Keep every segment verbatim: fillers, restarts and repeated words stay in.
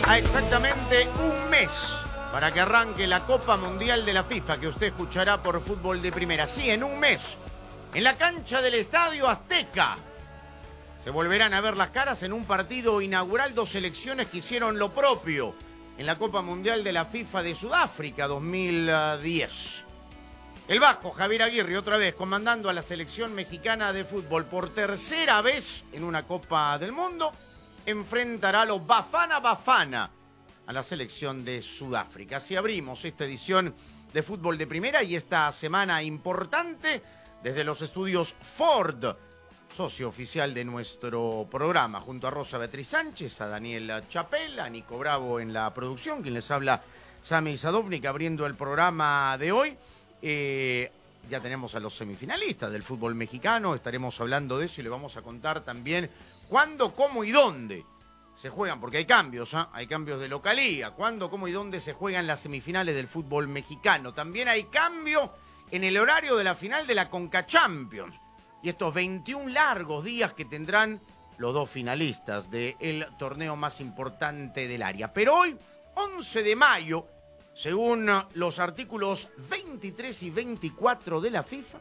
A exactamente un mes para que arranque la Copa Mundial de la FIFA, que usted escuchará por Fútbol de Primera. Sí, en un mes, en la cancha del Estadio Azteca, se volverán a ver las caras en un partido inaugural. Dos selecciones que hicieron lo propio en la Copa Mundial de la FIFA de Sudáfrica dos mil diez. El vasco Javier Aguirre, otra vez comandando a la selección mexicana de fútbol por tercera vez en una Copa del Mundo, enfrentará a los Bafana Bafana a la selección de Sudáfrica. Así abrimos esta edición de Fútbol de Primera y esta semana importante desde los estudios Ford, socio oficial de nuestro programa, junto a Rosa Beatriz Sánchez, a Daniel Chapel, a Nico Bravo en la producción, quien les habla, Sami Sadovnik, abriendo el programa de hoy. Eh, ya tenemos a los semifinalistas del fútbol mexicano, estaremos hablando de eso y le vamos a contar también cuándo, cómo y dónde se juegan, porque hay cambios, ¿eh? Hay cambios de localía, cuándo, cómo y dónde se juegan las semifinales del fútbol mexicano. También hay cambio en el horario de la final de la Conca Champions y estos veintiún largos días que tendrán los dos finalistas del torneo más importante del área. Pero hoy, once de mayo, según los artículos veintitrés y veinticuatro de la FIFA,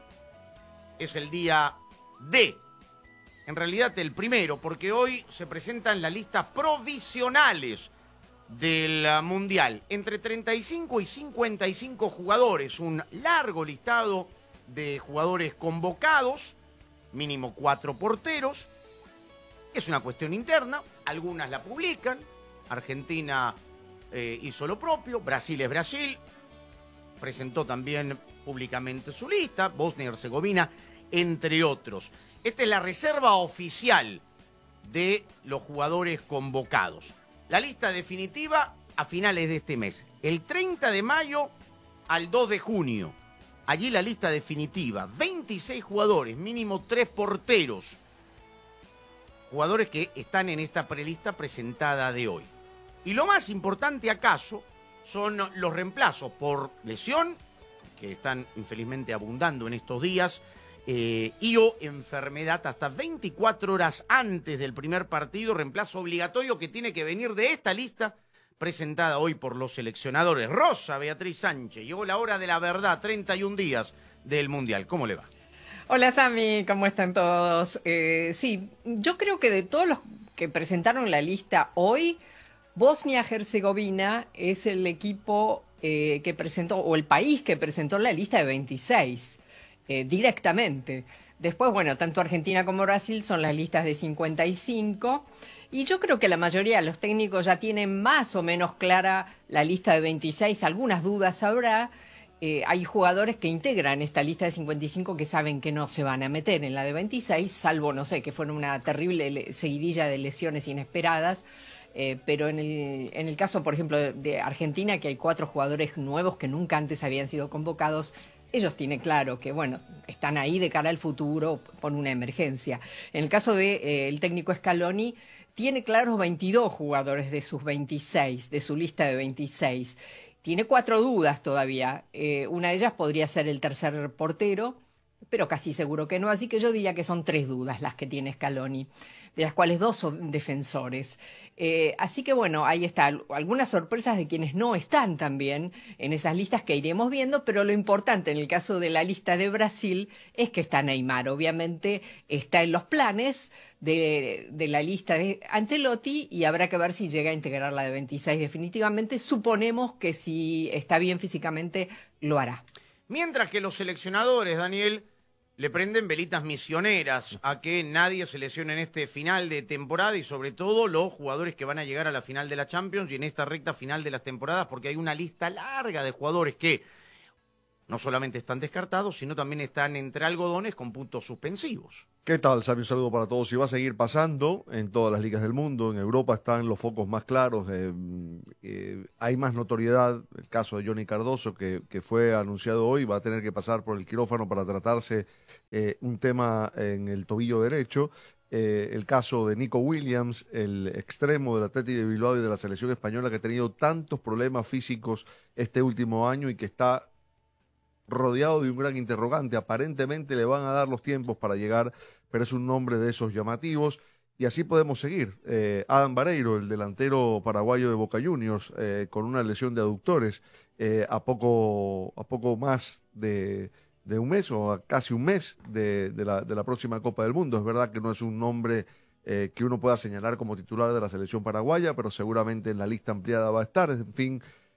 es el día D. En realidad el primero, porque hoy se presentan las listas provisionales del Mundial. Entre treinta y cinco y cincuenta y cinco jugadores, un largo listado de jugadores convocados, mínimo cuatro porteros. Es una cuestión interna, algunas la publican. Argentina eh, hizo lo propio, Brasil es Brasil, presentó también públicamente su lista, Bosnia y Herzegovina, entre otros. Esta es la reserva oficial de los jugadores convocados. La lista definitiva a finales de este mes, el treinta de mayo al dos de junio. Allí la lista definitiva, veintiséis jugadores, mínimo tres porteros. Jugadores que están en esta prelista presentada de hoy. Y lo más importante acaso son los reemplazos por lesión, que están infelizmente abundando en estos días, Eh, y o enfermedad hasta veinticuatro horas antes del primer partido, reemplazo obligatorio que tiene que venir de esta lista presentada hoy por los seleccionadores. Rosa Beatriz Sánchez, llegó la hora de la verdad, treinta y un días del Mundial. ¿Cómo le va? Hola Sami, ¿cómo están todos? Eh, sí, yo creo que de todos los que presentaron la lista hoy, Bosnia-Herzegovina es el equipo eh, que presentó, o el país que presentó la lista de veintiséis. Eh, directamente. Después, bueno, tanto Argentina como Brasil son las listas de cincuenta y cinco y yo creo que la mayoría de los técnicos ya tienen más o menos clara la lista de veintiséis, algunas dudas habrá. Eh, hay jugadores que integran esta lista de cincuenta y cinco que saben que no se van a meter en la de veintiséis, salvo, no sé, que fuera una terrible seguidilla de lesiones inesperadas. Eh, pero en el, en el caso, por ejemplo, de Argentina, que hay cuatro jugadores nuevos que nunca antes habían sido convocados, ellos tienen claro que, bueno, están ahí de cara al futuro por una emergencia. En el caso del de, eh, técnico Scaloni, tiene claros veintidós jugadores de sus veintiséis, de su lista de veintiséis. Tiene cuatro dudas todavía. Eh, una de ellas podría ser el tercer portero, pero casi seguro que no. Así que yo diría que son tres dudas las que tiene Scaloni, de las cuales dos son defensores. Eh, así que bueno, ahí está. Algunas sorpresas de quienes no están también en esas listas que iremos viendo, pero lo importante en el caso de la lista de Brasil es que está Neymar. Obviamente está en los planes de, de la lista de Ancelotti y habrá que ver si llega a integrar la de veintiséis definitivamente. Suponemos que si está bien físicamente lo hará. Mientras que los seleccionadores, Daniel, le prenden velitas misioneras a que nadie se lesione en este final de temporada y sobre todo los jugadores que van a llegar a la final de la Champions y en esta recta final de las temporadas, porque hay una lista larga de jugadores que no solamente están descartados, sino también están entre algodones con puntos suspensivos. ¿Qué tal, Sami? Un saludo para todos. Y va a seguir pasando en todas las ligas del mundo. En Europa están los focos más claros. Eh, eh, hay más notoriedad. El caso de Johnny Cardoso, que, que fue anunciado hoy, va a tener que pasar por el quirófano para tratarse eh, un tema en el tobillo derecho. Eh, el caso de Nico Williams, el extremo del Athletic de Bilbao y de la selección española, que ha tenido tantos problemas físicos este último año y que está rodeado de un gran interrogante. Aparentemente le van a dar los tiempos para llegar, pero es un nombre de esos llamativos. y así podemos seguir. Eh, Adam Vareiro, el delantero paraguayo de Boca Juniors, eh, con una lesión de aductores, eh, a poco a poco más de, de un mes o a casi un mes de, de, la, de la próxima Copa del Mundo. Es verdad que no es un nombre eh, que uno pueda señalar como titular de la selección paraguaya, pero seguramente en la lista ampliada va a estar. En fin,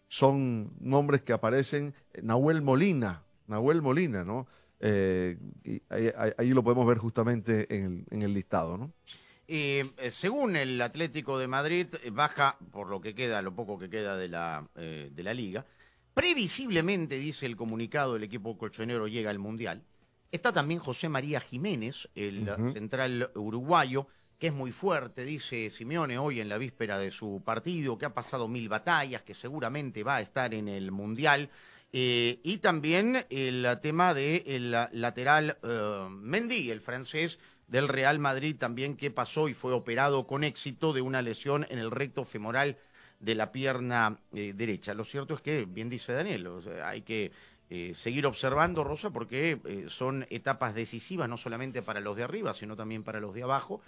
son nombres que aparecen. Nahuel Molina, Nahuel Molina, ¿no? Eh, y ahí, ahí, ahí lo podemos ver justamente en el, en el listado, ¿no? Eh, según el Atlético de Madrid, baja, por lo que queda, lo poco que queda de la, eh, de la Liga. Previsiblemente, dice el comunicado, el equipo colchonero llega al Mundial. Está también José María Jiménez, el uh-huh. central uruguayo, que es muy fuerte, dice Simeone hoy en la víspera de su partido, que ha pasado mil batallas, que seguramente va a estar en el Mundial. Eh, y también el tema del de lateral uh, Mendy, el francés del Real Madrid también, que pasó y fue operado con éxito de una lesión en el recto femoral de la pierna eh, derecha. Lo cierto es que, bien dice Daniel, o sea, hay que eh, seguir observando, Rosa, porque eh, son etapas decisivas no solamente para los de arriba, sino también para los de abajo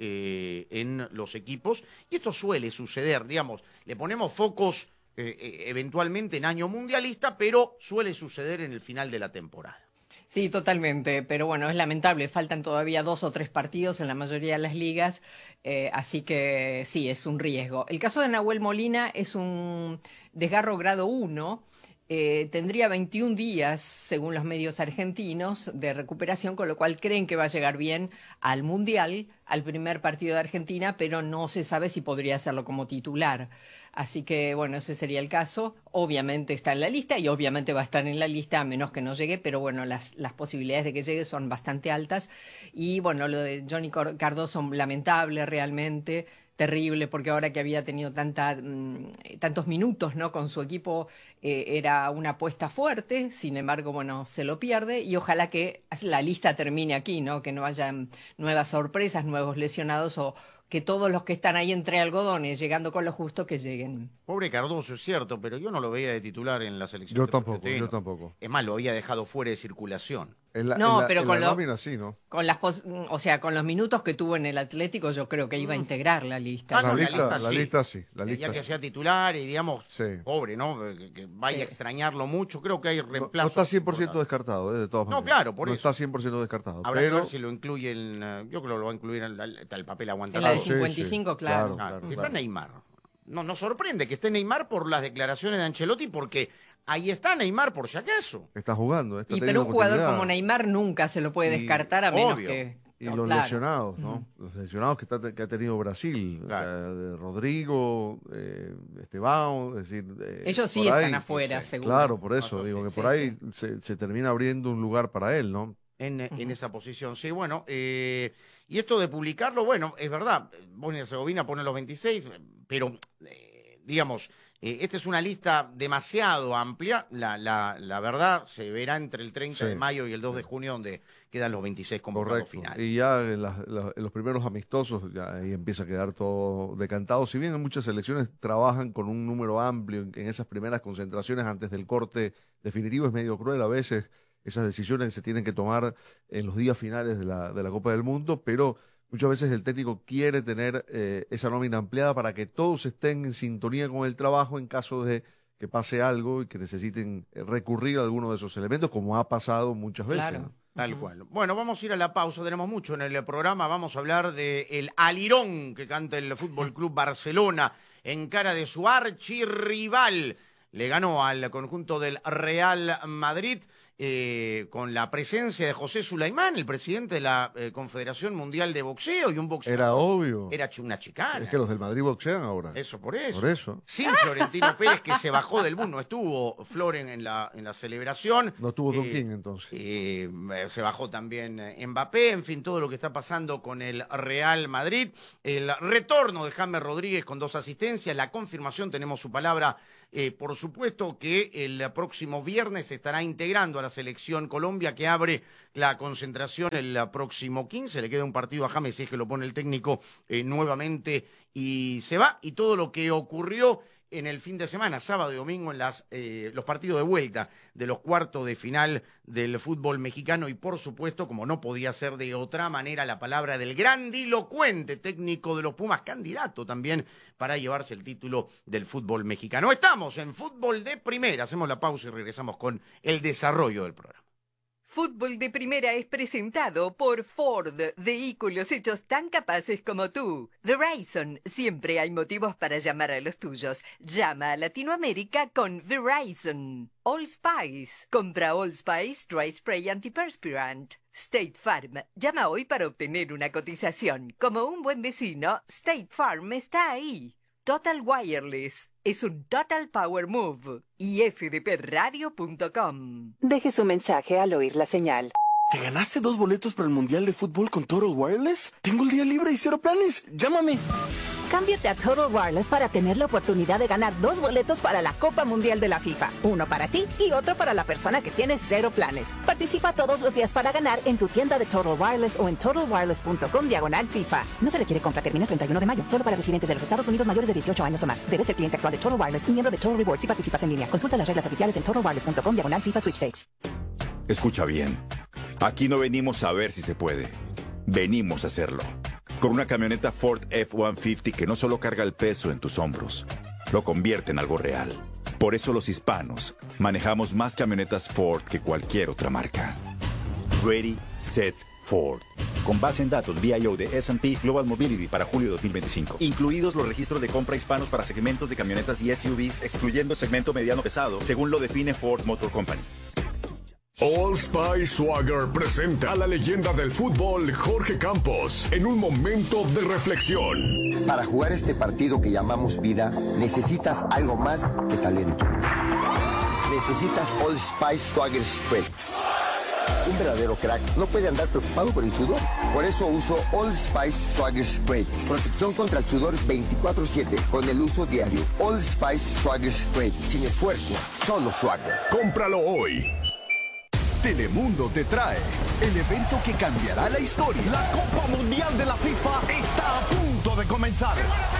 eh, en los equipos. Y esto suele suceder, digamos, le ponemos focos eh, eventualmente en año mundialista, pero suele suceder en el final de la temporada. Sí, totalmente, pero bueno, es lamentable, faltan todavía dos o tres partidos en la mayoría de las ligas, eh, así que sí, es un riesgo. El caso de Nahuel Molina es un desgarro grado uno, eh, tendría veintiún días, según los medios argentinos, de recuperación, con lo cual creen que va a llegar bien al Mundial, al primer partido de Argentina, pero no se sabe si podría hacerlo como titular. Así que, bueno, ese sería el caso. Obviamente está en la lista y obviamente va a estar en la lista a menos que no llegue, pero bueno, las, las posibilidades de que llegue son bastante altas. Y bueno, lo de Johnny Cardoso, lamentable realmente, terrible, porque ahora que había tenido tanta, mmm, tantos minutos, ¿no?, con su equipo, eh, era una apuesta fuerte, sin embargo, bueno, se lo pierde y ojalá que la lista termine aquí, ¿no?, que no haya nuevas sorpresas, nuevos lesionados o que todos los que están ahí entre algodones, llegando con lo justo, que lleguen. Pobre Cardoso, es cierto, pero yo no lo veía de titular en la selección. Yo tampoco, yo tampoco. Es más, lo había dejado fuera de circulación. En la, no, en la, pero en con, la lo, nómina, sí, ¿no? con las pos, o sea, con los minutos que tuvo en el Atlético, yo creo que iba a integrar la lista. Ah, no, la, la, lista, lista, la sí. lista sí. La lista ya que sí. sea titular y, digamos, sí. pobre, ¿no? Que, que vaya sí. a extrañarlo mucho. Creo que hay reemplazos. No, no está cien por ciento descartado, ¿eh? De todas maneras. No, claro, por no eso. No está cien por ciento descartado. Habrá pero... que ver si lo incluye en... Yo creo que lo va a incluir en el, el papel aguantado. En la de cincuenta y cinco, sí, sí. claro. claro, claro, claro. Si claro. está Neymar. No, no sorprende que esté Neymar por las declaraciones de Ancelotti, porque ahí está Neymar por si acaso. Está jugando. Está y pero un jugador como Neymar nunca se lo puede descartar, y, a menos obvio. que... Y no, los claro. lesionados, ¿no? Uh-huh. Los lesionados que, está, que ha tenido Brasil, claro. o sea, de Rodrigo, eh, Esteban, es decir... Eh, ellos sí están ahí, afuera, sí, seguro. Claro, por eso, no, digo sí, que sí, por ahí sí. se, se termina abriendo un lugar para él, ¿no? En, uh-huh. en esa posición, sí, bueno, eh, y esto de publicarlo, bueno, es verdad, Bosnia y Herzegovina pone los veintiséis, pero, eh, digamos, eh, esta es una lista demasiado amplia, la, la, la verdad se verá entre el treinta sí. de mayo y el dos de junio, donde quedan los veintiséis convocados finales. Y ya en, la, la, en los primeros amistosos, ya ahí empieza a quedar todo decantado, si bien en muchas selecciones trabajan con un número amplio en, en esas primeras concentraciones antes del corte definitivo, es medio cruel a veces esas decisiones se tienen que tomar en los días finales de la, de la Copa del Mundo, pero muchas veces el técnico quiere tener eh, esa nómina ampliada para que todos estén en sintonía con el trabajo en caso de que pase algo y que necesiten recurrir a alguno de esos elementos, como ha pasado muchas veces. Claro. ¿no? Tal cual. Bueno, vamos a ir a la pausa, tenemos mucho en el programa, vamos a hablar de el alirón que canta el Fútbol Club Barcelona en cara de su archirrival. Le ganó al conjunto del Real Madrid eh, con la presencia de José Sulaimán, el presidente de la eh, Confederación Mundial de Boxeo, y un boxeo. Era obvio. Era una chicana. Es que los del Madrid boxean ahora. Eso, por eso. Por eso. Sin Florentino Pérez, que se bajó del bus. No estuvo Floren en la, en la celebración. No estuvo Don eh, King, entonces. Eh, se bajó también Mbappé. En fin, todo lo que está pasando con el Real Madrid. El retorno de James Rodríguez con dos asistencias. La confirmación, tenemos su palabra. Eh, por supuesto que el próximo viernes se estará integrando a la selección Colombia, que abre la concentración el próximo quince. Le queda un partido a James, si es que lo pone el técnico eh, nuevamente y se va, y todo lo que ocurrió en el fin de semana, sábado y domingo, en las, eh, los partidos de vuelta de los cuartos de final del fútbol mexicano, y por supuesto, como no podía ser de otra manera, la palabra del grandilocuente técnico de los Pumas, candidato también para llevarse el título del fútbol mexicano. Estamos en Fútbol de Primera, hacemos la pausa y regresamos con el desarrollo del programa. Fútbol de Primera es presentado por Ford, vehículos hechos tan capaces como tú. Verizon, siempre hay motivos para llamar a los tuyos. Llama a Latinoamérica con Verizon. Old Spice, compra Old Spice Dry Spray Antiperspirant. State Farm, llama hoy para obtener una cotización. Como un buen vecino, State Farm está ahí. Total Wireless, es un Total Power Move. y f d p radio punto com. Deje su mensaje al oír la señal. ¿Te ganaste dos boletos para el Mundial de Fútbol con Total Wireless? Tengo el día libre y cero planes. Llámame. Cámbiate a Total Wireless para tener la oportunidad de ganar dos boletos para la Copa Mundial de la FIFA. Uno para ti y otro para la persona que tiene cero planes. Participa todos los días para ganar en tu tienda de Total Wireless o en total wireless punto com diagonal FIFA. No se requiere compra, termina el treinta y uno de mayo. Solo para residentes de los Estados Unidos mayores de dieciocho años o más. Debes ser cliente actual de Total Wireless y miembro de Total Rewards si participas en línea. Consulta las reglas oficiales en total wireless punto com diagonal FIFA Sweepstakes. Escucha bien. Aquí no venimos a ver si se puede. Venimos a hacerlo. Con una camioneta Ford F ciento cincuenta que no solo carga el peso en tus hombros, lo convierte en algo real. Por eso los hispanos manejamos más camionetas Ford que cualquier otra marca. Ready, Set, Ford. Con base en datos V I O de S and P Global Mobility para julio de dos mil veinticinco. Incluidos los registros de compra hispanos para segmentos de camionetas y S U Vs, excluyendo segmento mediano pesado, según lo define Ford Motor Company. Old Spice Swagger presenta a la leyenda del fútbol Jorge Campos en un momento de reflexión. Para jugar este partido que llamamos vida, necesitas algo más que talento. Necesitas Old Spice Swagger Spray. Un verdadero crack no puede andar preocupado por el sudor. Por eso uso Old Spice Swagger Spray. Protección contra el sudor veinticuatro siete con el uso diario. Old Spice Swagger Spray. Sin esfuerzo, solo swagger. Cómpralo hoy. Telemundo te trae el evento que cambiará la historia. La Copa Mundial de la FIFA está a punto de comenzar.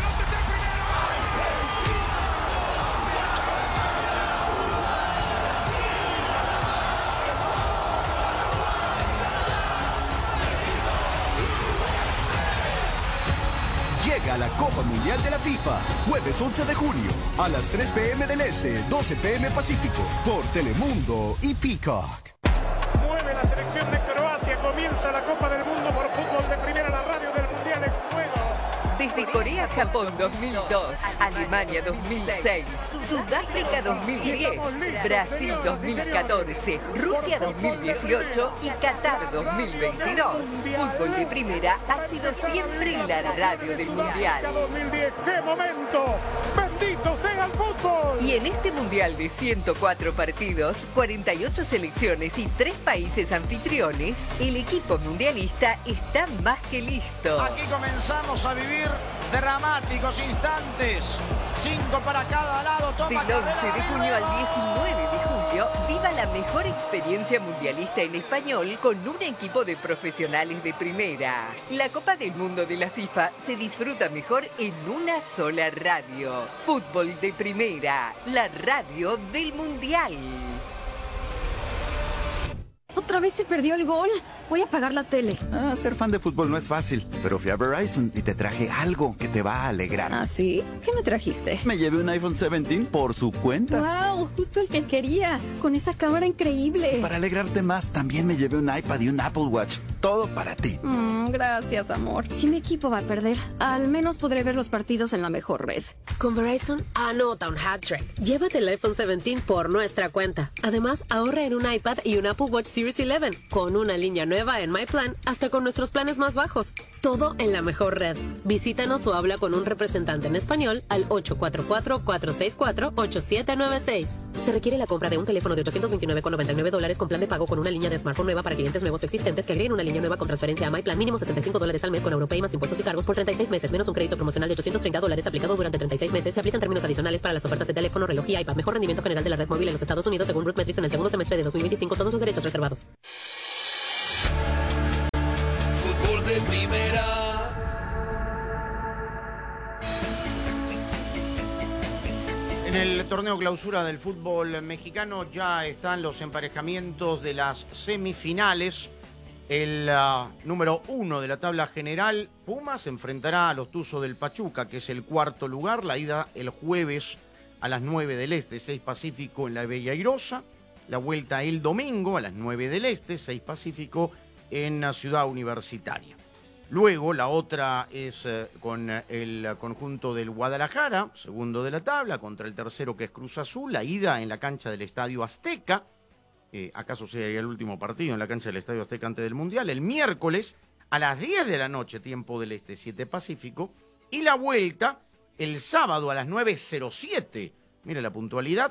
Llega la Copa Mundial de la FIFA, jueves once de junio, a las tres p m del Este, doce p m Pacífico, por Telemundo y Peacock. Mueve la selección de Croacia, comienza la Copa del Mundo por Fútbol de Primera, la radio del Mundial en juego. Desde Corea-Japón dos mil dos, Alemania dos mil seis, Sudáfrica dos mil diez, Brasil dos mil catorce, Rusia dos mil dieciocho y Qatar dos mil veintidós. Fútbol de Primera ha sido siempre la radio del Mundial. dos mil diez, ¡qué momento! ¡Bendito sea el fútbol! Y en este Mundial de ciento cuatro partidos, cuarenta y ocho selecciones y tres países anfitriones, el equipo mundialista está más que listo. Aquí comenzamos a vivir dramáticos instantes. Cinco para cada lado. Toma Del once de junio al diecinueve de julio, viva la mejor experiencia mundialista en español con un equipo de profesionales de primera. La Copa del Mundo de la FIFA se disfruta mejor en una sola radio. Fútbol de Primera, la radio del Mundial. ¿Otra vez se perdió el gol? Voy a apagar la tele. Ah, ser fan de fútbol no es fácil, pero fui a Verizon y te traje algo que te va a alegrar. ¿Ah, sí? ¿Qué me trajiste? Me llevé un iPhone diecisiete por su cuenta. ¡Wow! Justo el que quería. Con esa cámara increíble. Para alegrarte más, también me llevé un iPad y un Apple Watch. Todo para ti. Mm, gracias, amor. Si mi equipo va a perder, al menos podré ver los partidos en la mejor red. Con Verizon, anota un hat-trick. Llévate el iPhone diecisiete por nuestra cuenta. Además, ahorra en un iPad y un Apple Watch Series once, con una línea nueva en My Plan, hasta con nuestros planes más bajos. Todo en la mejor red. Visítanos o habla con un representante en español al ocho cuatro cuatro, cuatro seis cuatro, ocho siete nueve seis. Se requiere la compra de un teléfono de ochocientos veintinueve con noventa y nueve dólares con plan de pago con una línea de smartphone nueva para clientes nuevos o existentes que agreguen una línea nueva con transferencia a My Plan mínimo sesenta y cinco dólares al mes con Europay más impuestos y cargos por treinta y seis meses, menos un crédito promocional de ochocientos treinta dólares aplicado durante treinta y seis meses. Se aplican términos adicionales para las ofertas de teléfono, reloj y iPad. Mejor rendimiento general de la red móvil en los Estados Unidos según Rootmetrics en el segundo semestre de dos mil veinticinco. Todos los derechos reservados. Fútbol de Primera. En el torneo clausura del fútbol mexicano ya están los emparejamientos de las semifinales. El uh, número uno de la tabla general, Pumas, enfrentará a los Tuzos del Pachuca, que es el cuarto lugar. La ida el jueves a las nueve del Este, seis Pacífico en la Bella Airosa. La vuelta el domingo a las nueve del Este, seis Pacífico en la Ciudad Universitaria. Luego la otra es eh, con el conjunto del Guadalajara, segundo de la tabla, contra el tercero que es Cruz Azul. La ida en la cancha del Estadio Azteca. Eh, ¿Acaso sea el último partido en la cancha del Estadio Azteca antes del Mundial? El miércoles a las diez de la noche, tiempo del Este, siete Pacífico. Y la vuelta el sábado a las nueve cero siete. Mire la puntualidad.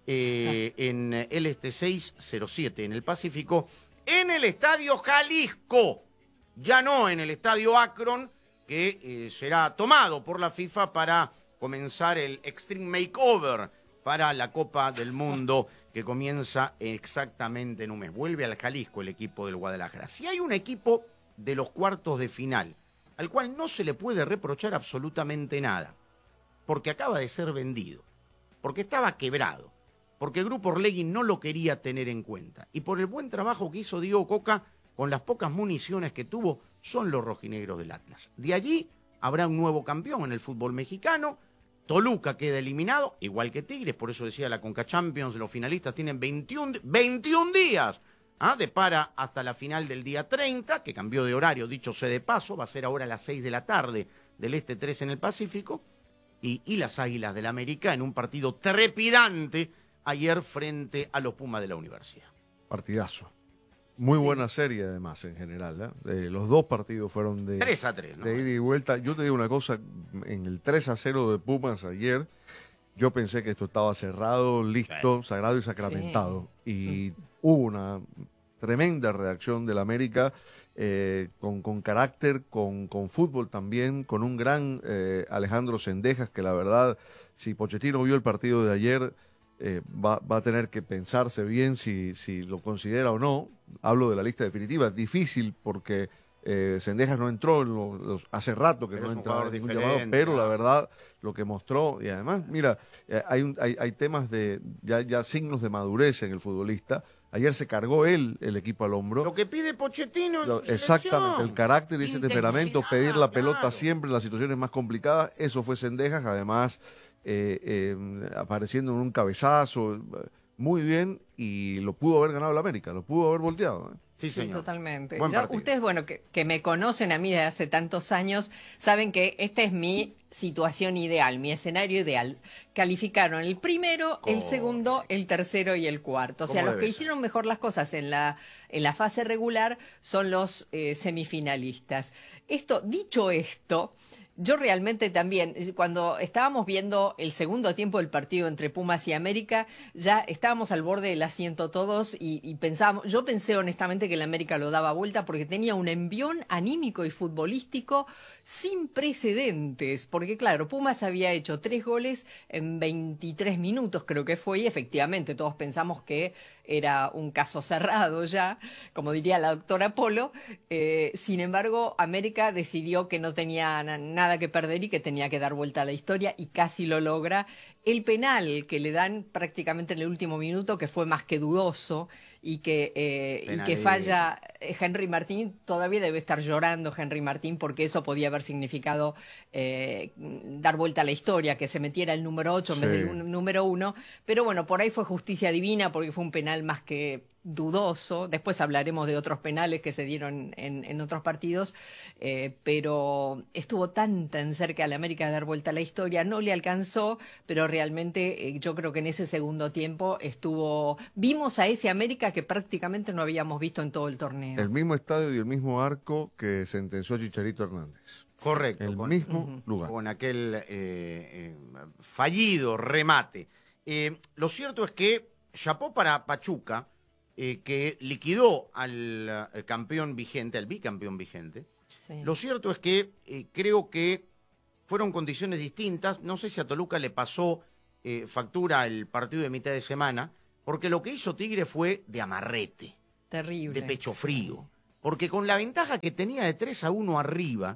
Eh, en el Este, seis cero siete en el Pacífico. En el Estadio Jalisco. Ya no en el Estadio Akron, que eh, será tomado por la FIFA para comenzar el Extreme Makeover para la Copa del Mundo, que comienza exactamente en un mes. Vuelve al Jalisco el equipo del Guadalajara. Si hay un equipo de los cuartos de final, al cual no se le puede reprochar absolutamente nada, porque acaba de ser vendido, porque estaba quebrado, porque el Grupo Orlegui no lo quería tener en cuenta, y por el buen trabajo que hizo Diego Coca con las pocas municiones que tuvo, son los rojinegros del Atlas. De allí habrá un nuevo campeón en el fútbol mexicano. Toluca queda eliminado, igual que Tigres, por eso decía la Conca Champions, los finalistas tienen veintiún, veintiún días ¿ah? de para hasta la final del día treinta, que cambió de horario, dicho sea de paso, va a ser ahora a las seis de la tarde del Este, tres en el Pacífico, y, y las Águilas del América en un partido trepidante ayer frente a los Pumas de la Universidad. Partidazo. Muy sí. buena serie, además, en general. ¿eh? Eh, los dos partidos fueron de, tres a tres, ¿no? de ida y vuelta. Yo te digo una cosa, en el tres a cero de Pumas ayer, yo pensé que esto estaba cerrado, listo, sí. sagrado y sacramentado. Sí. Y mm. hubo una tremenda reacción del América, eh, con, con carácter, con, con fútbol también, con un gran eh, Alejandro Cendejas, que la verdad, si Pochettino vio el partido de ayer, Eh, va, va a tener que pensarse bien si, si lo considera o no. Hablo de la lista definitiva. Es difícil porque eh, Cendejas no entró en los, los, hace rato que pero no entraba en ningún llamado, pero ¿no? La verdad lo que mostró, y además mira, eh, hay, un, hay, hay temas de ya, ya signos de madurez en el futbolista. Ayer se cargó él el equipo al hombro. Lo que pide Pochettino en lo, su exactamente, el carácter y ese temperamento, pedir la pelota claro. siempre en las situaciones más complicadas, eso fue Cendejas, además Eh, eh, apareciendo en un cabezazo, muy bien, y lo pudo haber ganado el América, lo pudo haber volteado. ¿eh? Sí, señor. Sí, totalmente. Buen Yo, ustedes, bueno, que, que me conocen a mí desde hace tantos años, saben que esta es mi situación ideal, mi escenario ideal. Calificaron el primero, el oh. segundo, el tercero y el cuarto. O sea, los que ser? hicieron mejor las cosas en la, en la fase regular son los eh, semifinalistas. Esto, dicho esto, yo realmente también, cuando estábamos viendo el segundo tiempo del partido entre Pumas y América, ya estábamos al borde del asiento todos y, y pensábamos, yo pensé honestamente que el América lo daba vuelta porque tenía un envión anímico y futbolístico sin precedentes, porque claro, Pumas había hecho tres goles en veintitrés minutos, creo que fue, y efectivamente todos pensamos que era un caso cerrado ya, como diría la doctora Polo. Eh, sin embargo, América decidió que no tenía nada que perder y que tenía que dar vuelta a la historia, y casi lo logra. El penal que le dan prácticamente en el último minuto, que fue más que dudoso, y que, eh, y que falla Henry Martín, todavía debe estar llorando Henry Martín, porque eso podía haber significado eh, dar vuelta a la historia, que se metiera el número ocho en sí. vez del número uno, pero bueno, por ahí fue justicia divina, porque fue un penal más que dudoso. Después hablaremos de otros penales que se dieron en, en otros partidos, eh, pero estuvo tan tan cerca a la América de dar vuelta a la historia, no le alcanzó, pero realmente eh, yo creo que en ese segundo tiempo estuvo, vimos a ese América que prácticamente no habíamos visto en todo el torneo. El mismo estadio y el mismo arco que sentenció Chicharito Hernández. Correcto. El con, mismo uh-huh. lugar. Con aquel eh, eh, fallido remate. Eh, lo cierto es que chapó para Pachuca, eh, que liquidó al eh, campeón vigente, al bicampeón vigente. Sí. Lo cierto es que eh, creo que fueron condiciones distintas. No sé si a Toluca le pasó eh, factura el partido de mitad de semana, porque lo que hizo Tigre fue de amarrete. Terrible. De pecho frío. Porque con la ventaja que tenía de tres a uno arriba,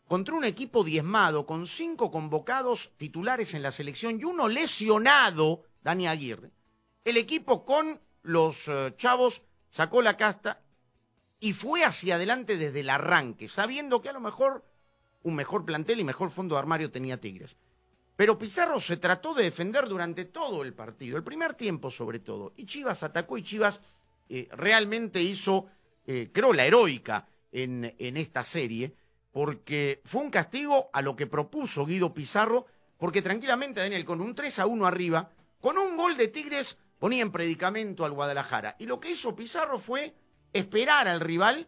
contra un equipo diezmado con cinco convocados titulares en la selección y uno lesionado, Dani Aguirre. El equipo con los uh, chavos sacó la casta y fue hacia adelante desde el arranque, sabiendo que a lo mejor un mejor plantel y mejor fondo de armario tenía Tigres. Pero Pizarro se trató de defender durante todo el partido, el primer tiempo sobre todo. Y Chivas atacó y Chivas eh, realmente hizo, eh, creo, la heroica en, en esta serie, porque fue un castigo a lo que propuso Guido Pizarro, porque tranquilamente, Daniel, con un tres a uno arriba, con un gol de Tigres, ponía en predicamento al Guadalajara. Y lo que hizo Pizarro fue esperar al rival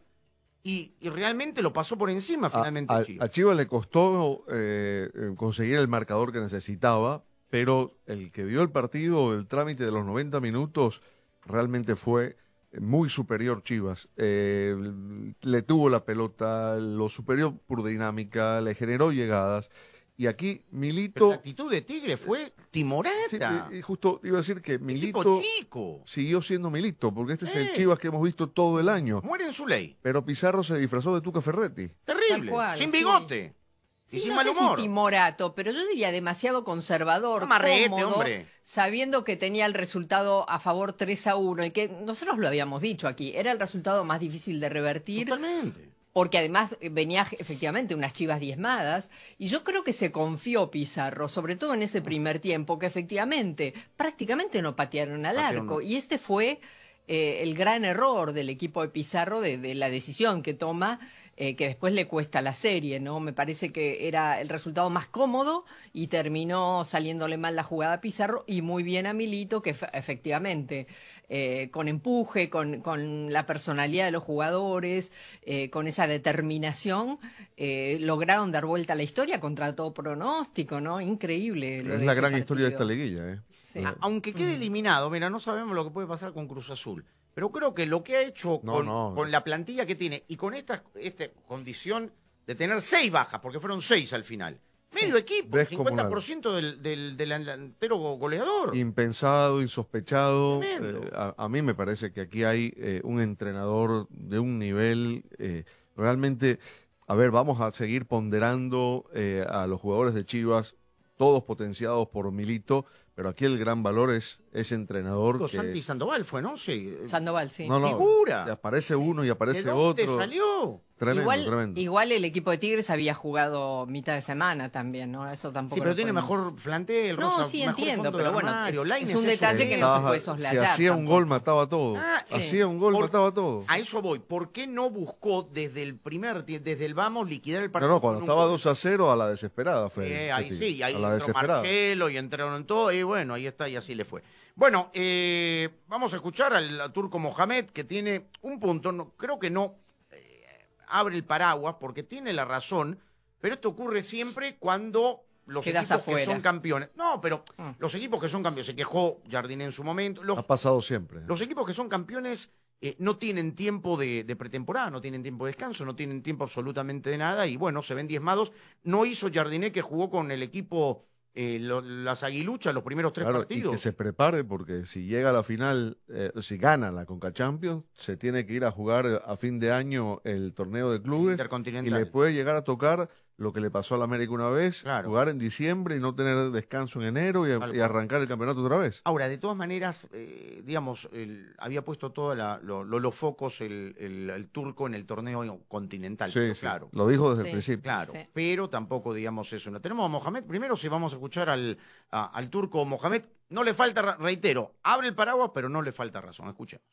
y, y realmente lo pasó por encima finalmente. A, a, a, Chivas. a Chivas le costó eh, conseguir el marcador que necesitaba, pero el que vio el partido, el trámite de los noventa minutos, realmente fue muy superior Chivas. Eh, le tuvo la pelota, lo superior por dinámica, le generó llegadas. Y aquí Milito... Pero la actitud de Tigre fue timorata. Sí, y justo iba a decir que Milito Equipo chico. siguió siendo Milito, porque este Eh. es el Chivas que hemos visto todo el año. Muere en su ley. Pero Pizarro se disfrazó de Tuca Ferretti. Terrible, cual, sin sí. bigote. Y Sí, sin no mal sé humor. si timorato, pero yo diría demasiado conservador, Amarrete, cómodo, hombre. sabiendo que tenía el resultado a favor tres a uno y que nosotros lo habíamos dicho aquí, era el resultado más difícil de revertir. Totalmente. Porque además venía efectivamente unas Chivas diezmadas, y yo creo que se confió Pizarro, sobre todo en ese primer tiempo, que efectivamente prácticamente no patearon al Patearon, arco, no. y este fue eh, el gran error del equipo de Pizarro, de, de la decisión que toma, eh, que después le cuesta la serie, ¿no? Me parece que era el resultado más cómodo y terminó saliéndole mal la jugada a Pizarro y muy bien a Milito, que efectivamente... Eh, con empuje, con, con la personalidad de los jugadores, eh, con esa determinación, eh, lograron dar vuelta a la historia contra todo pronóstico, ¿no? Increíble. Lo Es de la ese gran partido. historia de esta liguilla, ¿eh? Sí. A- aunque quede eliminado, mira, no sabemos lo que puede pasar con Cruz Azul. Pero creo que lo que ha hecho No, con, no. con la plantilla que tiene y con esta, esta condición de tener seis bajas, porque fueron seis al final. Medio equipo, Descomunal. cincuenta por ciento del, del, del delantero goleador. Impensado, insospechado. Tremendo. Eh, a, a mí me parece que aquí hay eh, un entrenador de un nivel eh, realmente... A ver, vamos a seguir ponderando eh, a los jugadores de Chivas, todos potenciados por Milito, pero aquí el gran valor es ese entrenador que... Santi Sandoval fue, ¿no? Sí. Sandoval, sí. No, no, Figura. aparece uno y aparece ¿De dónde otro. salió? Tremendo, igual, tremendo. igual el equipo de Tigres había jugado mitad de semana también, ¿no? Eso tampoco. Sí, pero lo tiene podemos- mejor plantel, No, Rosa, sí, mejor entiendo, fondo pero de bueno, armario. es- Lainez es un eso detalle es. que no se puede Si soslayar hacía un tampoco. gol, mataba todo. Ah, sí. Hacía un gol, Por- mataba todo. A eso voy. ¿Por qué no buscó desde el primer tie- desde el vamos liquidar el No, partido? no, cuando con un estaba gol? dos a cero a la desesperada fue. Eh, ahí Teti, sí, y ahí a la entró desesperada. Marcelo y entraron todo, y bueno, ahí está, y así le fue. Bueno, eh, vamos a escuchar al, al turco Mohamed, que tiene un punto, no, creo que no eh, abre el paraguas, porque tiene la razón, pero esto ocurre siempre cuando los Quedas equipos que afuera. son campeones. No, pero Ah. los equipos que son campeones, se quejó Jardiné en su momento, los, Ha pasado siempre. los equipos que son campeones eh, no tienen tiempo de, de pretemporada, no tienen tiempo de descanso, no tienen tiempo absolutamente de nada y bueno, se ven diezmados. No hizo Jardiné, que jugó con el equipo, eh, lo- las aguiluchas, los primeros tres Claro, y partidos. que se prepare porque si llega a la final, eh, si gana la Conca Champions, se tiene que ir a jugar a fin de año el torneo de clubes y Intercontinental. le puede llegar a tocar lo que le pasó al América una vez, Claro. jugar en diciembre y no tener descanso en enero y, Tal y cual. arrancar el campeonato otra vez. Ahora, de todas maneras, eh, digamos, el- había puesto todos lo, lo- los focos el, el- el turco en el torneo continental, Sí, pero sí, claro. lo dijo desde Sí. el principio. Claro, Sí. pero tampoco digamos eso. No tenemos a Mohamed. Primero, si vamos a escuchar al, a- al turco Mohamed, no le falta, ra- reitero, abre el paraguas, pero no le falta razón. Escuchemos.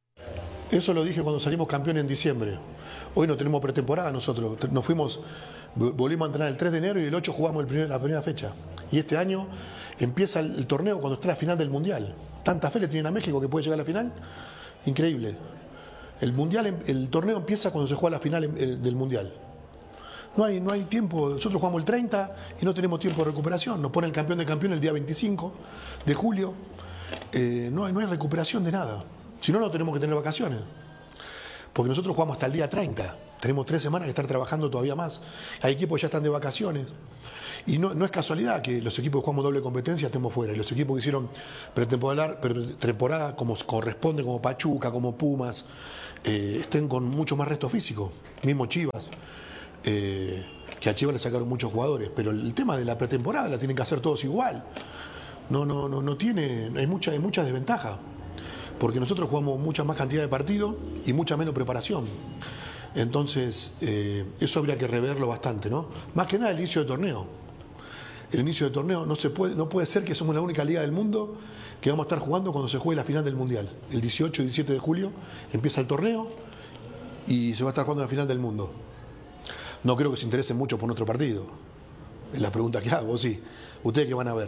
Eso lo dije cuando salimos campeón en diciembre. Hoy no tenemos pretemporada nosotros. Te- Nos fuimos, vo- volvimos a entrenar el tres de enero y el ocho jugamos el primer- la primera fecha. Y este año empieza el, el torneo cuando está la final del Mundial. Tanta fe le tienen a México que puede llegar a la final. Increíble. El mundial, em- el torneo empieza cuando se juega la final em- el- del Mundial. No hay, no hay tiempo. Nosotros jugamos el treinta y no tenemos tiempo de recuperación. Nos pone el campeón de campeón el día veinticinco de julio. Eh, no, hay, no hay recuperación de nada. Si no, no tenemos que tener vacaciones. Porque nosotros jugamos hasta el día treinta. Tenemos tres semanas que estar trabajando todavía más. Hay equipos que ya están de vacaciones. Y no, no es casualidad que los equipos que jugamos doble competencia estemos fuera. Y los equipos que hicieron pretemporada, pretemporada como corresponde, como Pachuca, como Pumas, eh, estén con mucho más resto físico. Mismo Chivas. Eh, que a Chivas le sacaron muchos jugadores, pero el tema de la pretemporada la tienen que hacer todos igual. No, no, no, no tiene, hay mucha, hay mucha desventaja, porque nosotros jugamos mucha más cantidad de partidos y mucha menos preparación. Entonces, eh, eso habría que reverlo bastante, ¿no? Más que nada el inicio de torneo. El inicio de torneo no se puede, no puede ser que somos la única liga del mundo que vamos a estar jugando cuando se juegue la final del Mundial. El dieciocho y diecisiete de julio empieza el torneo y se va a estar jugando la final del mundo. No creo que se interesen mucho por nuestro partido. Es la pregunta que hago, sí. ¿Ustedes qué van a ver?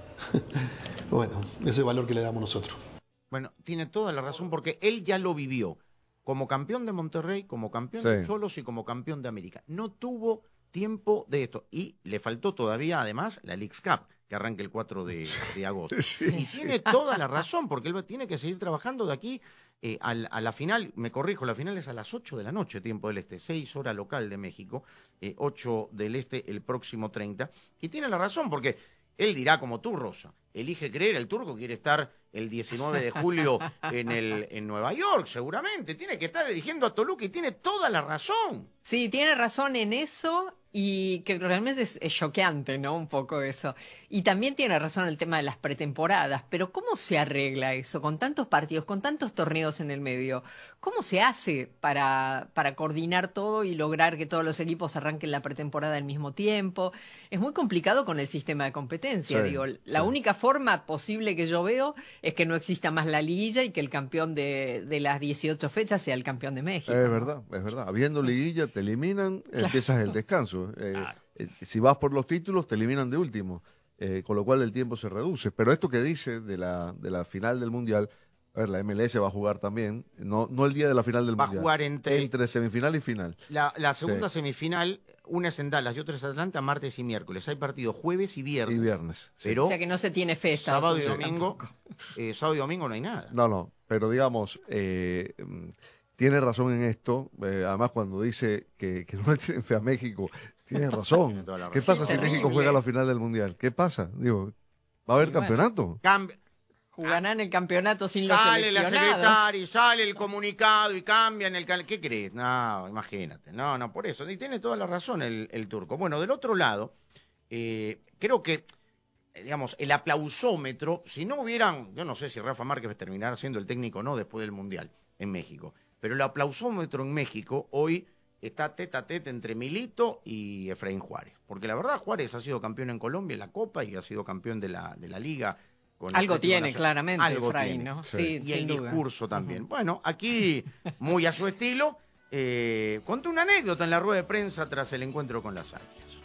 Bueno, ese es el valor que le damos nosotros. Bueno, tiene toda la razón porque él ya lo vivió. Como campeón de Monterrey, como campeón Sí. de Cholos y como campeón de América. No tuvo tiempo de esto. Y le faltó todavía, además, la Leagues Cup, que arranca el cuatro de, de agosto. Sí, y sí. tiene toda la razón, porque él va- tiene que seguir trabajando de aquí eh, al- a la final. Me corrijo, la final es a las ocho de la noche, tiempo del este, seis hora local de México, eh, ocho del este el próximo treinta. Y tiene la razón, porque él dirá como tú, Rosa, elige creer, el turco quiere estar el diecinueve de julio en, el, en Nueva York, seguramente. Tiene que estar dirigiendo a Toluca y tiene toda la razón. Sí, tiene razón en eso y que realmente es, es choqueante, ¿no? Un poco eso. Y también tiene razón el tema de las pretemporadas, pero ¿cómo se arregla eso con tantos partidos, con tantos torneos en el medio? ¿Cómo se hace para, para coordinar todo y lograr que todos los equipos arranquen la pretemporada al mismo tiempo? Es muy complicado con el sistema de competencia, Sí, digo. La sí. única forma posible que yo veo es que no exista más la liguilla y que el campeón de, de las dieciocho fechas sea el campeón de México. Es verdad, es verdad. Habiendo liguilla, te eliminan, empiezas el descanso. Eh, eh, si vas por los títulos, te eliminan de último, eh, con lo cual el tiempo se reduce. Pero esto que dice de la, de la final del Mundial, a ver, la M L S va a jugar también, no, no el día de la final del Va a Mundial. jugar entre- Entre semifinal y final. La, la segunda Sí. semifinal, una es en Dallas y otra es Atlanta, martes y miércoles. Hay partidos jueves y viernes. Y viernes. sí. Pero O sea que no se tiene fe Estados sábado y Unidos domingo, eh, sábado y domingo no hay nada. No, no, pero digamos, eh, mm, tiene razón en esto. eh, además, cuando dice que, que no le tienen fe a México, tiene razón. Tiene toda la ¿Qué razón. pasa Sí, si México terrible. juega la final del Mundial? ¿Qué pasa? Digo, ¿va a haber Y bueno. campeonato? Cambia. Jugarán el campeonato sin Sale los la seleccionados. secretaria, sale el comunicado y cambian el cal... ¿Qué crees? No, imagínate. No, no, por eso. Y tiene toda la razón el, el turco. Bueno, del otro lado, eh, creo que, eh, digamos, el aplausómetro, si no hubieran, yo no sé si Rafa Márquez terminará siendo el técnico o no después del Mundial en México, pero el aplausómetro en México hoy está tete a tete entre Milito y Efraín Juárez. Porque la verdad, Juárez ha sido campeón en Colombia en la Copa y ha sido campeón de la, de la Liga. Con Algo Atlético tiene, Nacional. claramente, Algo Efraín, tiene. ¿no? Sí. Sí, Y sin el duda. discurso también. Bueno, aquí, muy a su estilo, eh, contó una anécdota en la rueda de prensa tras el encuentro con las Águilas.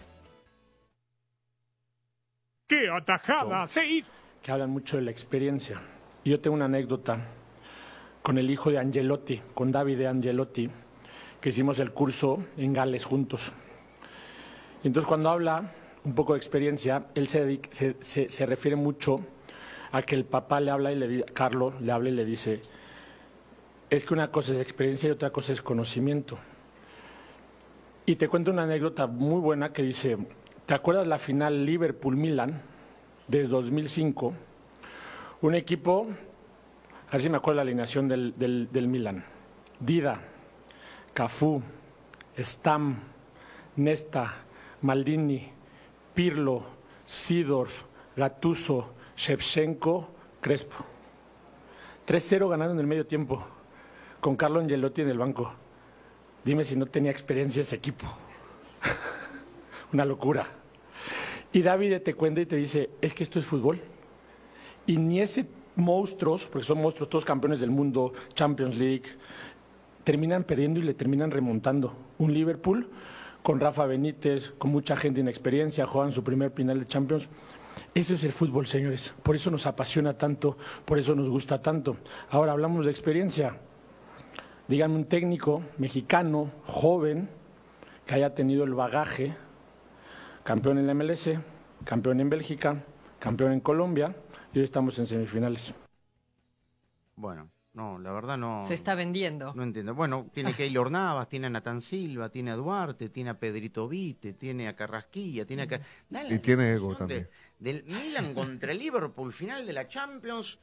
¡Qué atajada! Se hizo. Que hablan mucho de la experiencia. Y yo tengo una anécdota con el hijo de Angelotti, con David de Angelotti, que hicimos el curso en Gales juntos. Y entonces cuando habla un poco de experiencia, él se, dedica- se, se, se refiere mucho a que el papá le habla y le dice, Carlos le habla y le dice, es que una cosa es experiencia y otra cosa es conocimiento. Y te cuento una anécdota muy buena que dice, ¿te acuerdas la final Liverpool-Milan de dos mil cinco? Un equipo, a ver si me acuerdo la alineación del, del, del Milan. Dida, Cafú, Stam, Nesta, Maldini, Pirlo, Seedorf, Gattuso, Shevchenko, Crespo. tres cero ganaron en el medio tiempo, con Carlo Angelotti en el banco. Dime si no tenía experiencia ese equipo. Una locura. Y David te cuenta y te dice, es que esto es fútbol. Y ni ese monstruos, porque son monstruos, todos campeones del mundo, Champions League, terminan perdiendo y le terminan remontando. Un Liverpool con Rafa Benítez, con mucha gente inexperiencia, juegan su primer final de Champions. Eso es el fútbol, señores. Por eso nos apasiona tanto, por eso nos gusta tanto. Ahora hablamos de experiencia. Díganme un técnico mexicano, joven, que haya tenido el bagaje, campeón en la M L S, campeón en Bélgica, campeón en Colombia, y hoy estamos en semifinales. Bueno, no, la verdad no... Se está vendiendo. No entiendo. Bueno, tiene Keylor Navas, tiene a Natán Silva, tiene a Duarte, tiene a Pedrito Vite, tiene a Carrasquilla, tiene a... Car- Da la Y tiene ego sensación también. de- del Milan contra el Liverpool, final de la Champions,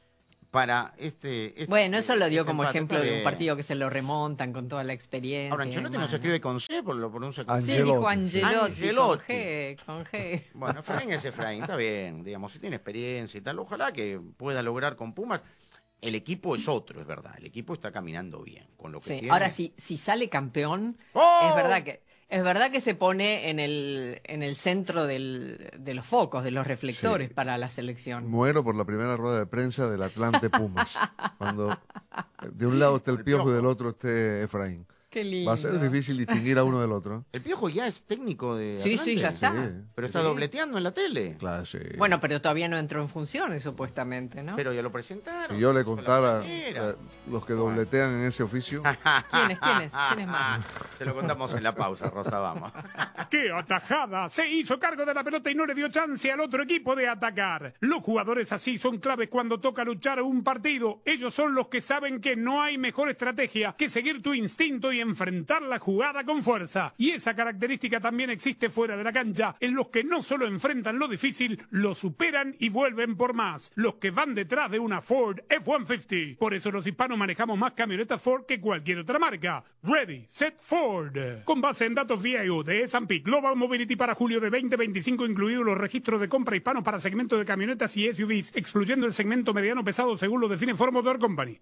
para este... este bueno, eso lo dio este como empate. ejemplo de un Bien. partido que se lo remontan con toda la experiencia. Ahora, y Ancelotti demás, no se escribe con C, pero lo pronuncia con Sí, C. dijo Angelotti, Angelotti. con G, con G. Bueno, Efraín es Efraín, está bien, digamos, si tiene experiencia y tal, ojalá que pueda lograr con Pumas. El equipo es otro, es verdad, el equipo está caminando bien con lo que Sí, tiene. ahora si, si sale campeón, ¡Oh! es verdad que es verdad que se pone en el en el centro del, de los focos, de los reflectores Sí. para la selección. Muero por la primera rueda de prensa del Atlante Pumas. Cuando de un lado esté el Piojo y del otro esté Efraín. Qué lindo. Va a ser difícil distinguir a uno del otro. El Piojo ya es técnico de Sí, Atlante. sí, ya está. Sí. Pero está Sí. dobleteando en la tele. Claro, sí. Bueno, pero todavía no entró en funciones, supuestamente, ¿no? Pero ya lo presentaron. Si yo le Fue la contara manera. eh, los que dobletean en ese oficio. ¿Quiénes, quiénes? ¿Quiénes más? Se lo contamos en la pausa, Rosa, vamos. ¡Qué atajada! Se hizo cargo de la pelota y no le dio chance al otro equipo de atacar. Los jugadores así son claves cuando toca luchar un partido. Ellos son los que saben que no hay mejor estrategia que seguir tu instinto y enfrentar la jugada con fuerza. Y esa característica también existe fuera de la cancha, en los que no solo enfrentan lo difícil, lo superan y vuelven por más. Los que van detrás de una Ford F ciento cincuenta. Por eso los hispanos manejamos más camionetas Ford que cualquier otra marca. Ready, Set, Ford. Con base en datos V I U de S and P Global Mobility para julio de veinte veinticinco, incluidos los registros de compra hispanos para segmento de camionetas y S U Vs, excluyendo el segmento mediano pesado según lo define Ford Motor Company.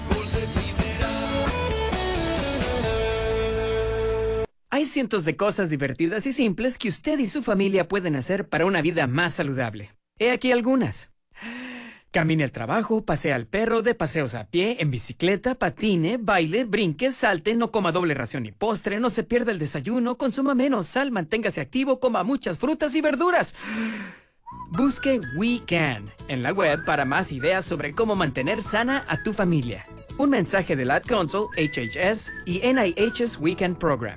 Hay cientos de cosas divertidas y simples que usted y su familia pueden hacer para una vida más saludable. He aquí algunas. Camine al trabajo, pasea al perro, dé paseos a pie, en bicicleta, patine, baile, brinque, salte, no coma doble ración ni postre, no se pierda el desayuno, consuma menos sal, manténgase activo, coma muchas frutas y verduras. Busque We Can en la web para más ideas sobre cómo mantener sana a tu familia. Un mensaje del Ad Council, H H S y N I H's We Can Program.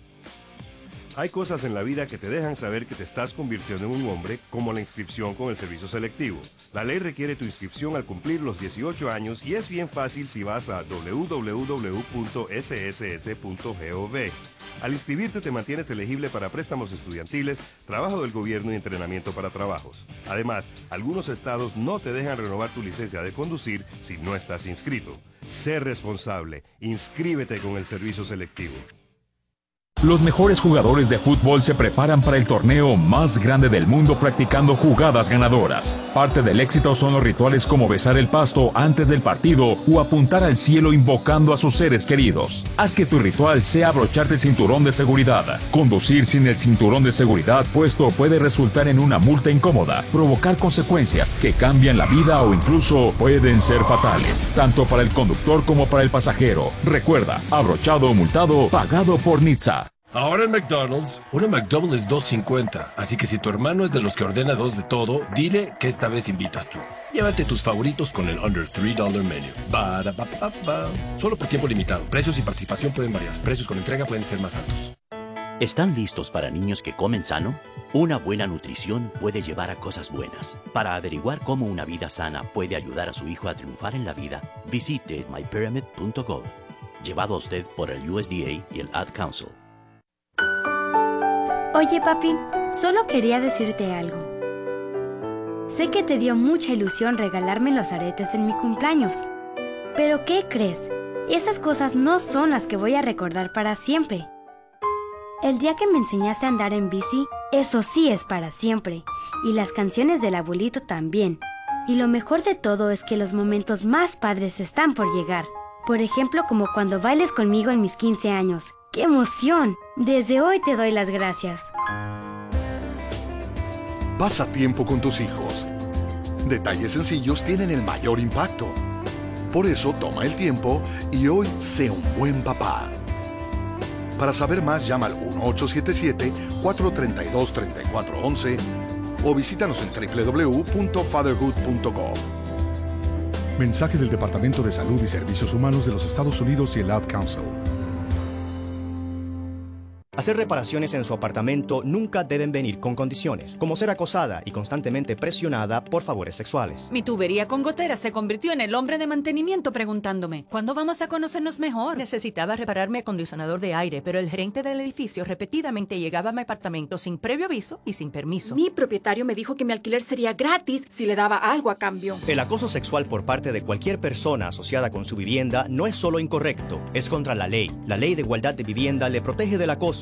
Hay cosas en la vida que te dejan saber que te estás convirtiendo en un hombre, como la inscripción con el servicio selectivo. La ley requiere tu inscripción al cumplir los dieciocho años y es bien fácil si vas a w w w punto s s s punto gov. Al inscribirte te mantienes elegible para préstamos estudiantiles, trabajo del gobierno y entrenamiento para trabajos. Además, algunos estados no te dejan renovar tu licencia de conducir si no estás inscrito. Sé responsable. Inscríbete con el servicio selectivo. Los mejores jugadores de fútbol se preparan para el torneo más grande del mundo practicando jugadas ganadoras. Parte del éxito son los rituales como besar el pasto antes del partido o apuntar al cielo invocando a sus seres queridos. Haz que tu ritual sea abrocharte el cinturón de seguridad. Conducir sin el cinturón de seguridad puesto puede resultar en una multa incómoda, provocar consecuencias que cambian la vida o incluso pueden ser fatales, tanto para el conductor como para el pasajero. Recuerda, abrochado o multado, pagado por Nizza. Ahora en McDonald's, una McDouble es dos cincuenta, así que si tu hermano es de los que ordena dos de todo, dile que esta vez invitas tú. Llévate tus favoritos con el Under tres dollar Menu. Ba-da-ba-ba-ba. Solo por tiempo limitado. Precios y participación pueden variar. Precios con entrega pueden ser más altos. ¿Están listos para niños que comen sano? Una buena nutrición puede llevar a cosas buenas. Para averiguar cómo una vida sana puede ayudar a su hijo a triunfar en la vida, visite my pyramid punto gov. Llevado a usted por el U S D A y el Ad Council. Oye, papi, solo quería decirte algo. Sé que te dio mucha ilusión regalarme los aretes en mi cumpleaños. Pero ¿qué crees? Esas cosas no son las que voy a recordar para siempre. El día que me enseñaste a andar en bici, eso sí es para siempre. Y las canciones del abuelito también. Y lo mejor de todo es que los momentos más padres están por llegar. Por ejemplo, como cuando bailes conmigo en mis quince años. ¡Qué emoción! Desde hoy te doy las gracias. Pasa tiempo con tus hijos. Detalles sencillos tienen el mayor impacto. Por eso toma el tiempo y hoy sé un buen papá. Para saber más, llama al uno ocho siete siete, cuatro tres dos, tres cuatro uno uno o visítanos en w w w punto fatherhood punto gov. Mensaje del Departamento de Salud y Servicios Humanos de los Estados Unidos y el Ad Council. Hacer reparaciones en su apartamento nunca deben venir con condiciones, como ser acosada y constantemente presionada por favores sexuales. Mi tubería con goteras se convirtió en el hombre de mantenimiento preguntándome, ¿cuándo vamos a conocernos mejor? Necesitaba reparar mi acondicionador de aire, pero el gerente del edificio repetidamente llegaba a mi apartamento sin previo aviso y sin permiso. Mi propietario me dijo que mi alquiler sería gratis si le daba algo a cambio. El acoso sexual por parte de cualquier persona asociada con su vivienda no es solo incorrecto, es contra la ley. La ley de igualdad de vivienda le protege del acoso